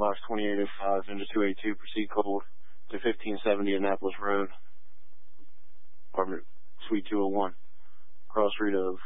box 2805, into 282, proceed cold to 1570 Annapolis Road, apartment suite 201, cross read of